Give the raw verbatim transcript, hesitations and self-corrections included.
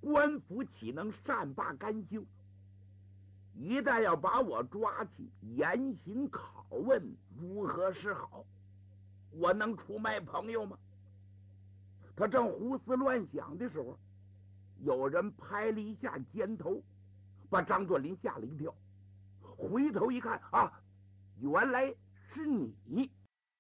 官府岂能善罢甘休？一旦要把我抓起，严刑拷问，如何是好？我能出卖朋友吗？他正胡思乱想的时候，有人拍了一下肩头，把张作霖吓了一跳。回头一看啊，原来是你。